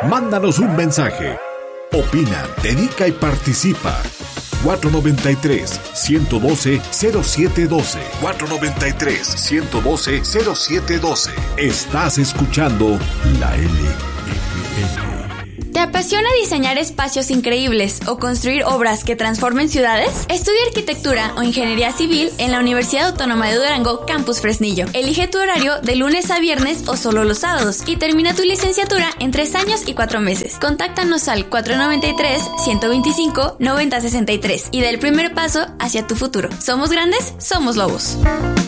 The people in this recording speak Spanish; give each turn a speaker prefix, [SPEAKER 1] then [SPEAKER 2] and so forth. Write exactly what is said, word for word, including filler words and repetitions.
[SPEAKER 1] Mándanos un mensaje. Opina, dedica y participa. cuatro noventa y tres, ciento doce, cero siete doce. cuatro noventa y tres, ciento doce, cero siete doce. Estás escuchando la L F M.
[SPEAKER 2] ¿Te apasiona diseñar espacios increíbles o construir obras que transformen ciudades? Estudia arquitectura o ingeniería civil en la Universidad Autónoma de Durango, Campus Fresnillo. Elige tu horario de lunes a viernes o solo los sábados y termina tu licenciatura en tres años y cuatro meses. Contáctanos al cuatro noventa y tres, ciento veinticinco, noventa sesenta y tres y da el primer paso hacia tu futuro. ¿Somos grandes? Somos lobos.